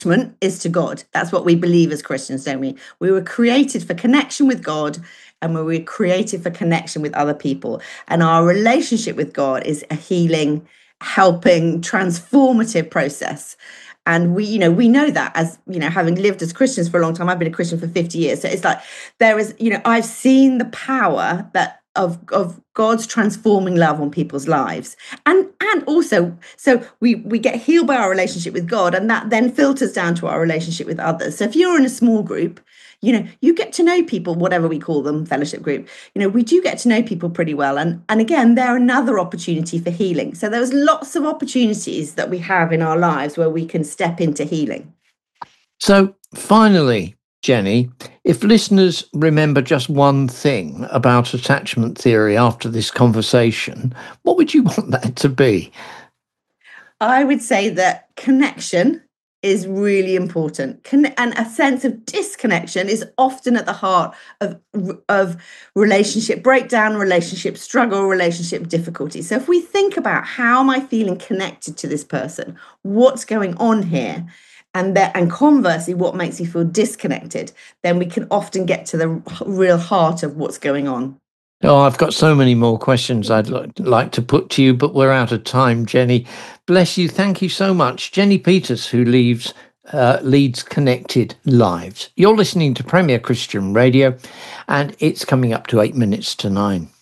is to God. That's what we believe as Christians, don't we? We were created for connection with God, and we were created for connection with other people. And our relationship with God is a healing, helping, transformative process. And we know that, as having lived as Christians for a long time. I've been a Christian for 50 years. So it's like there is, I've seen the power that of God's transforming love on people's lives. And also, so we get healed by our relationship with God, and that then filters down to our relationship with others. So if you're in a small group, you get to know people, whatever we call them, fellowship group, we do get to know people pretty well. And again, they're another opportunity for healing. So there's lots of opportunities that we have in our lives where we can step into healing. So finally, Jenny, if listeners remember just one thing about attachment theory after this conversation, what would you want that to be? I would say that connection is really important. And a sense of disconnection is often at the heart of relationship breakdown, relationship struggle, relationship difficulty. So if we think about, how am I feeling connected to this person? What's going on here? And conversely, what makes you feel disconnected? Then we can often get to the real heart of what's going on. Oh, I've got so many more questions I'd like to put to you, but we're out of time, Jenny. Bless you. Thank you so much. Jenny Peters, who leads Connected Lives. You're listening to Premier Christian Radio, and it's coming up to 8 minutes to 9.